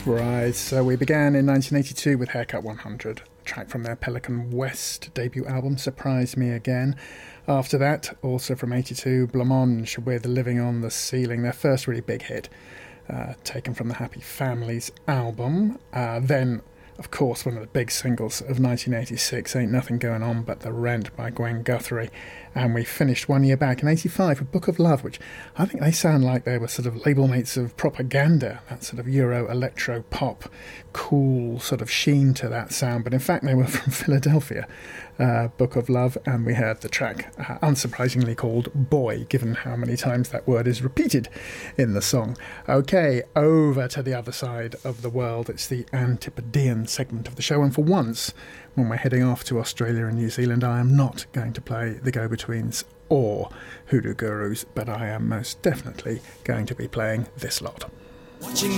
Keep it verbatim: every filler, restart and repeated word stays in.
Right, so we began in nineteen eighty-two with Haircut one hundred, a track from their Pelican West debut album, Surprise Me Again. After that, also from eighty-two, Blancmange with Living on the Ceiling, their first really big hit, uh, taken from the Happy Families album. Uh, then, of course, one of the big singles of nineteen eighty-six, Ain't Nothing Going On But the Rent by Gwen Guthrie. And we finished one year back in eighty-five with Book of Love, which I think they sound like they were sort of label mates of Propaganda, that sort of Euro electro pop, cool sort of sheen to that sound. But in fact, they were from Philadelphia, uh, Book of Love, and we heard the track, uh, unsurprisingly called Boy, given how many times that word is repeated in the song. Okay, over to the other side of the world. It's the Antipodean segment of the show, and for once, when we're heading off to Australia and New Zealand, I am not going to play the Go-Betweens or Hoodoo Gurus, but I am most definitely going to be playing this lot. Watching